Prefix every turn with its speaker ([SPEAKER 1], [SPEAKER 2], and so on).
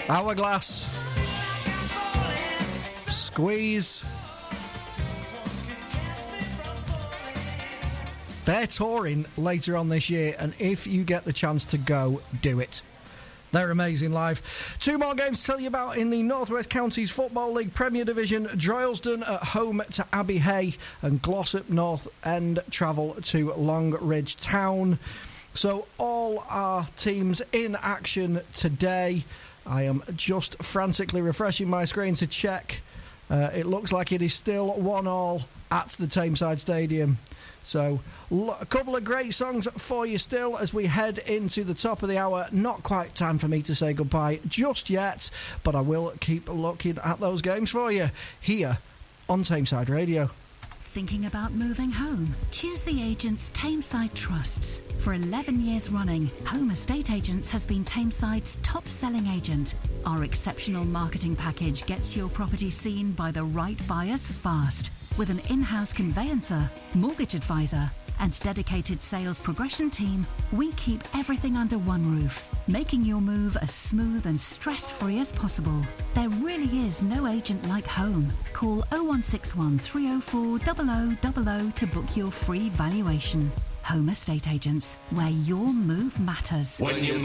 [SPEAKER 1] Hourglass, Squeeze. They're touring later on this year, and if you get the chance to go, do it. They're amazing live. Two more games to tell you about in the North West Counties Football League Premier Division. Droylsden at home to Abbey Hay, and Glossop North End travel to Longridge Town. So all our teams in action today. I am just frantically refreshing my screen to check. It looks like it is still 1-1 at the Tameside Stadium. So, a couple of great songs for you still as we head into the top of the hour. Not quite time for me to say goodbye just yet, but I will keep looking at those games for you here on Tameside Radio.
[SPEAKER 2] Thinking about moving home? Choose the agents Tameside trusts. For 11 years running, Home Estate Agents has been Tameside's top-selling agent. Our exceptional marketing package gets your property seen by the right buyers fast. With an in-house conveyancer, mortgage advisor, and dedicated sales progression team, we keep everything under one roof, making your move as smooth and stress-free as possible. There really is no agent like home. Call 0161 304 0000 to book your free valuation. Home Estate Agents, where your move matters.
[SPEAKER 3] When you